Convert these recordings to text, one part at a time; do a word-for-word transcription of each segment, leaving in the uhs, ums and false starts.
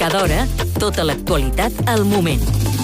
cada hora, tota l'actualitat al moment.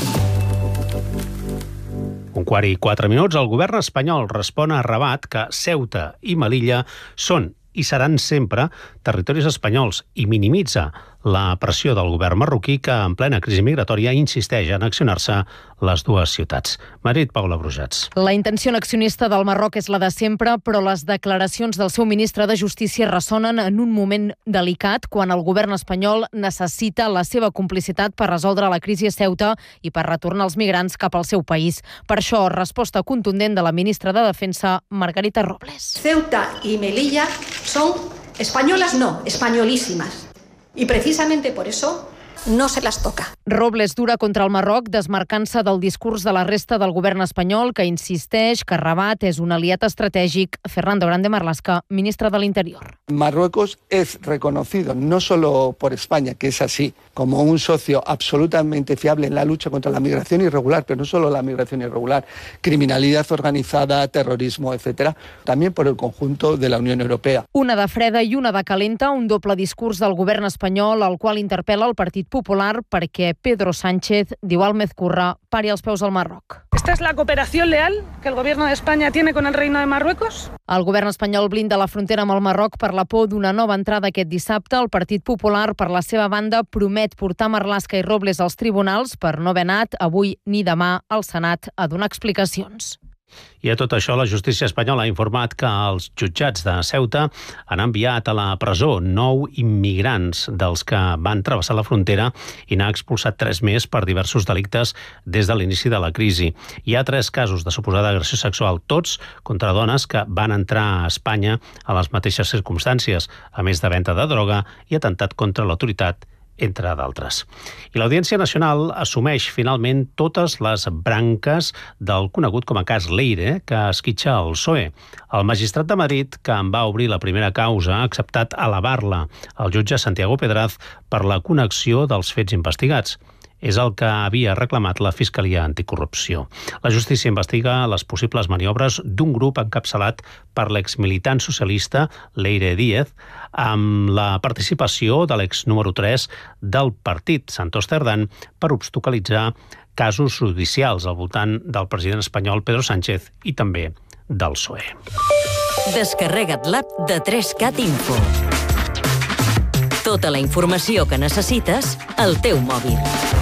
Un quart i quatre minuts, el govern espanyol respon a Rabat que Ceuta i Melilla són i seran sempre territoris espanyols i minimitza la pressió del govern marroquí que en plena crisi migratòria insisteix en accionar-se les dues ciutats. Madrid, Paula Brujats. La intenció accionista del Marroc és la de sempre, però les declaracions del seu ministre de Justícia ressonen en un moment delicat quan el govern espanyol necessita la seva complicitat per resoldre la crisi a Ceuta i per retornar els migrants cap al seu país. Per això, resposta contundent de la ministra de Defensa, Margarita Robles. Ceuta y Melilla son españolas, no, españolísimas. Y precisamente por eso no se las toca. Robles dura contra el Marroc, desmarcant-se del discurs de la resta del govern espanyol, que insisteix que Rabat és un aliat estratègic. Fernando Grande Marlaska, ministre de l'Interior. Marruecos es reconocido no solo por España, que es así, como un socio absolutamente fiable en la lucha contra la migración irregular, pero no solo la migración irregular, criminalidad organizada, terrorismo, etcétera, también por el conjunto de la Unión Europea. Una de freda i una de calenta, un doble discurs del govern espanyol, al qual interpel·la el Partit Popular perquè Pedro Sánchez, diu al Mezcurra, pari els peus al Marroc. ¿Esta es la cooperación leal que el gobierno de España tiene con el Reino de Marruecos? El govern espanyol blinda la frontera amb el Marroc per la por d'una nova entrada aquest dissabte. El Partit Popular, per la seva banda, promet portar Marlaska i Robles als tribunals per no haver anat avui ni demà al Senat a donar explicacions. I a tot això, la justícia espanyola ha informat que els jutjats de Ceuta han enviat a la presó nou immigrants dels que van travessar la frontera i n'ha expulsat tres més per diversos delictes des de l'inici de la crisi. Hi ha tres casos de suposada agressió sexual, tots contra dones que van entrar a Espanya a les mateixes circumstàncies, a més de venda de droga i atemptat contra l'autoritat, entre d'altres. I l'Audiència Nacional assumeix finalment totes les branques del conegut com a cas Leire, que esquitxa el P S O E. El magistrat de Madrid, que en va obrir la primera causa, ha acceptat elevar-la al jutge Santiago Pedraz per la connexió dels fets investigats. És el que havia reclamat la Fiscalia Anticorrupció. La justícia investiga les possibles maniobres d'un grup encapçalat per l'exmilitant socialista Leire Díez, amb la participació de l'ex número tres del partit, Santos Cerdán, per obstaculitzar casos judicials al voltant del president espanyol Pedro Sánchez i també del P S O E. Descarrega't l'app de tres cat Info. Tota la informació que necessites al teu mòbil.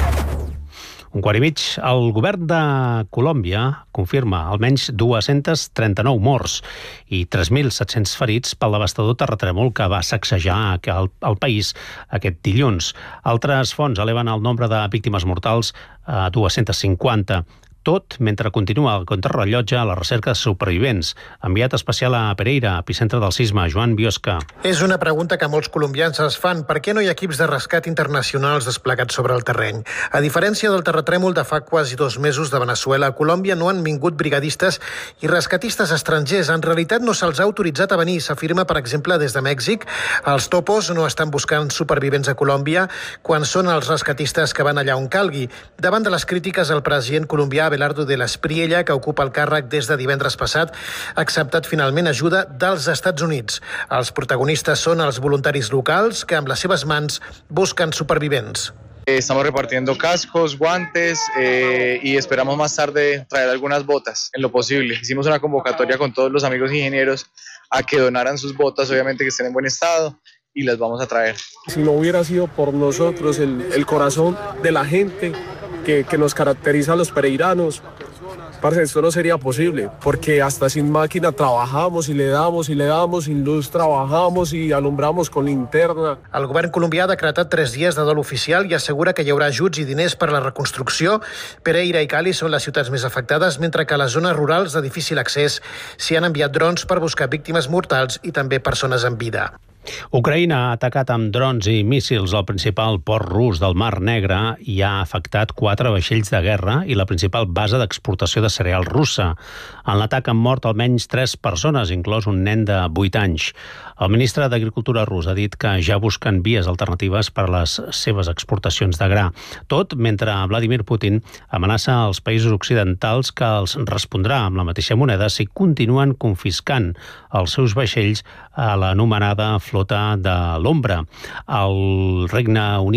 Un quart i mig, el govern de Colòmbia confirma almenys dos-cents trenta-nou morts i tres mil set-cents ferits pel devastador terratrèmol que va sacsejar el, el país aquest dilluns. Altres fonts eleven el nombre de víctimes mortals a dos-cents cinquanta. Tot mentre continua el contrarrellotge a la recerca de supervivents. Enviat especial a Pereira, epicentre del sisme, Joan Biosca. És una pregunta que molts colombians es fan. Per què no hi ha equips de rescat internacionals desplegats sobre el terreny? A diferència del terratrèmol de fa quasi dos mesos de Veneçuela, a Colòmbia no han vingut brigadistes i rescatistes estrangers. En realitat no se'ls ha autoritzat a venir. S'afirma, per exemple, des de Mèxic. Els topos no estan buscant supervivents a Colòmbia quan són els rescatistes que van allà on calgui. Davant de les crítiques, el president colombià Abelardo de l'Espriella, que ocupa el càrrec des de divendres passat, ha acceptat finalment ajuda dels Estats Units. Els protagonistes són els voluntaris locals que amb les seves mans busquen supervivents. Estamos repartiendo cascos, guantes eh, y esperamos más tarde traer algunas botas en lo posible. Hicimos una convocatoria con todos los amigos ingenieros a que donaran sus botas, obviamente que estén en buen estado, y las vamos a traer. Si no hubiera sido por nosotros, el, el corazón de la gente que, que nos caracteriza a los pereiranos, parce, esto no sería posible, porque hasta sin máquina trabajamos y le damos y le damos, sin luz trabajamos i alumbramos con linterna. El govern colombià ha decretat tres dies de dol oficial i assegura que hi haurà ajuts i diners per a la reconstrucció. Pereira i Cali són les ciutats més afectades, mentre que a les zones rurals de difícil accés s'hi han enviat drons per buscar víctimes mortals i també persones en vida. Ucraïna ha atacat amb drons i míssils el principal port rus del Mar Negre i ha afectat quatre vaixells de guerra i la principal base d'exportació de cereal russa. En l'atac han mort almenys tres persones, inclòs un nen de vuit anys. El ministre d'Agricultura rus ha dit que ja busquen vies alternatives per a les seves exportacions de gra. Tot mentre Vladimir Putin amenaça als països occidentals que els respondrà amb la mateixa moneda si continuen confiscant els seus vaixells a l'anomenada flota de l'ombra. El Regne Unit